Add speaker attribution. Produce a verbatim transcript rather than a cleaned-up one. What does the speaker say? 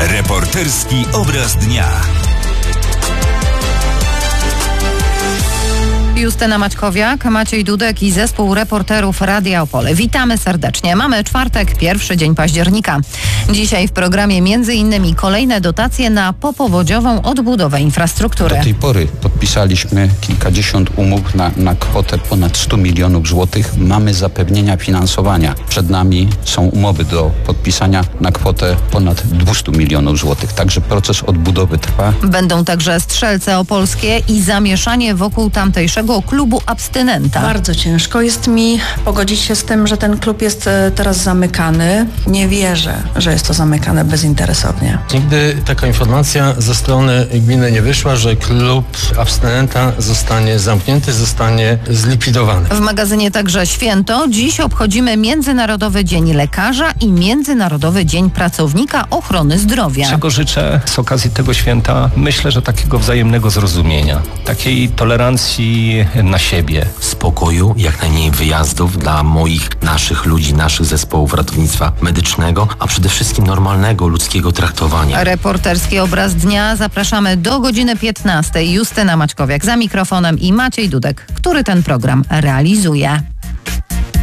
Speaker 1: Reporterski obraz dnia.
Speaker 2: Justyna Maćkowiak, Maciej Dudek i zespół reporterów Radia Opole. Witamy serdecznie. Mamy czwartek, pierwszy dzień października. Dzisiaj w programie między innymi kolejne dotacje na popowodziową odbudowę infrastruktury.
Speaker 3: Do tej pory podpisaliśmy kilkadziesiąt umów na, na kwotę ponad stu milionów złotych. Mamy zapewnienia finansowania. Przed nami są umowy do podpisania na kwotę ponad dwieście milionów złotych. Także proces odbudowy trwa.
Speaker 2: Będą także Strzelce Opolskie i zamieszanie wokół tamtejszego klubu abstynenta.
Speaker 4: Bardzo ciężko jest mi pogodzić się z tym, że ten klub jest teraz zamykany. Nie wierzę, że jest to zamykane bezinteresownie.
Speaker 5: Nigdy taka informacja ze strony gminy nie wyszła, że klub abstynenta zostanie zamknięty, zostanie zlikwidowany.
Speaker 2: W magazynie także święto. Dziś obchodzimy Międzynarodowy Dzień Lekarza i Międzynarodowy Dzień Pracownika Ochrony Zdrowia.
Speaker 6: Czego życzę z okazji tego święta? Myślę, że takiego wzajemnego zrozumienia, takiej tolerancji na siebie.
Speaker 7: Spokoju, jak najmniej wyjazdów dla moich, naszych ludzi, naszych zespołów ratownictwa medycznego, a przede wszystkim normalnego ludzkiego traktowania.
Speaker 2: Reporterski obraz dnia. Zapraszamy do godziny piętnastej. Justyna Maćkowiak za mikrofonem i Maciej Dudek, który ten program realizuje.